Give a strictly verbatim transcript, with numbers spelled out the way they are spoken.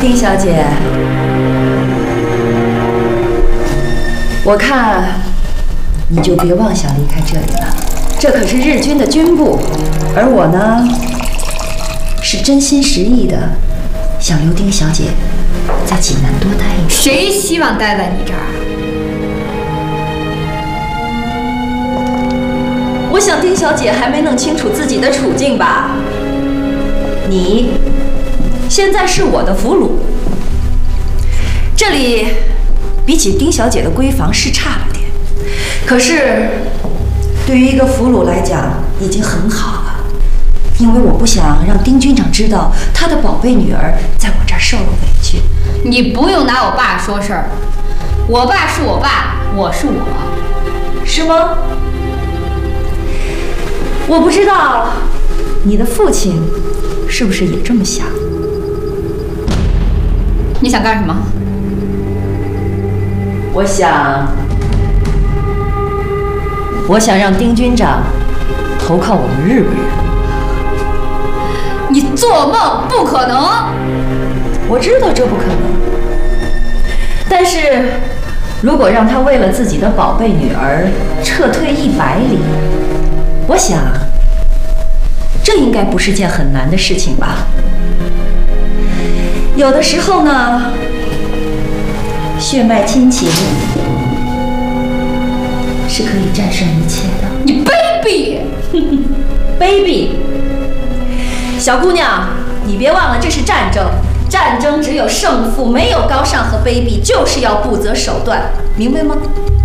丁小姐，我看你就别妄想离开这里了。这可是日军的军部，而我呢，是真心实意的想留丁小姐在济南多待一年。 谁希望待在你这儿？ 我想丁小姐还没弄清楚自己的处境吧？你现在是我的俘虏，这里比起丁小姐的闺房是差了点，可是对于一个俘虏来讲已经很好了，因为我不想让丁军长知道他的宝贝女儿在我这儿受了委屈。 你不用拿我爸说事儿，我爸是我爸，我是我， 是吗？我不知道你的父亲是不是也这么想。 你想干什么？ 我想，我想让丁军长投靠我们日本人。 你做梦不可能！ 我知道这不可能，但是如果让他为了自己的宝贝女儿撤退一百里，我想这应该不是件很难的事情吧。有的时候呢，血脉亲情是可以战胜一切的。 你卑鄙！ 卑鄙！小姑娘，你别忘了这是战争，战争只有胜负，没有高尚和卑鄙，就是要不择手段，明白吗？